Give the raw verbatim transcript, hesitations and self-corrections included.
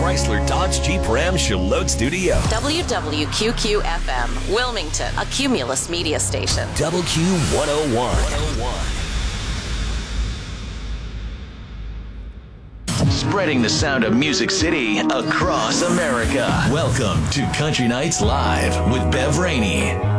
Chrysler Dodge Jeep Ram Charlotte Studio. W W Q Q F M, Wilmington, a Cumulus media station. Double Q one oh one. Spreading the sound of Music City across America. Welcome to Country Nights Live with Bev Rainey.